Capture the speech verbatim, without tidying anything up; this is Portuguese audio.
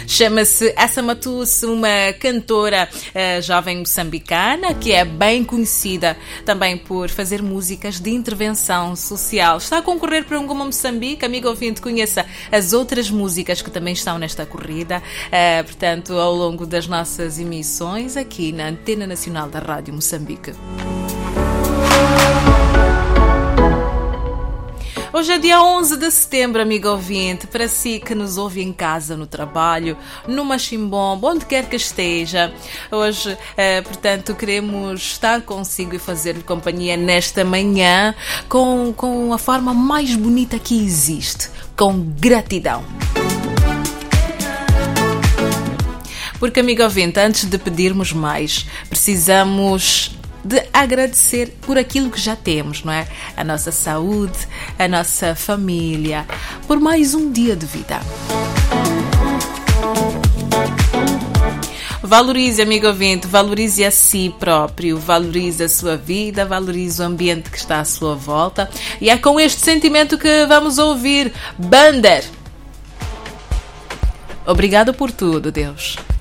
Chama-se Essa Matusse, uma cantora uh, jovem moçambicana que é bem conhecida também por fazer músicas de intervenção social. Está a concorrer para um Goma Moçambique. Amigo ouvinte, conheça as outras músicas que também estão nesta corrida, uh, portanto, ao longo das nossas emissões aqui na Antena Nacional da Rádio Moçambique. Hoje é dia onze de setembro, amigo ouvinte, para si que nos ouve em casa, no trabalho, no machimbombo, onde quer que esteja. Hoje, eh, portanto, queremos estar consigo e fazer-lhe companhia nesta manhã com, com a forma mais bonita que existe, com gratidão. Porque, amigo ouvinte, antes de pedirmos mais, precisamos de agradecer por aquilo que já temos, não é? A nossa saúde, a nossa família, por mais um dia de vida. Valorize, amigo ouvinte, valorize a si próprio, valorize a sua vida, valorize o ambiente que está à sua volta. E é com este sentimento que vamos ouvir Bander. Obrigado por tudo, Deus.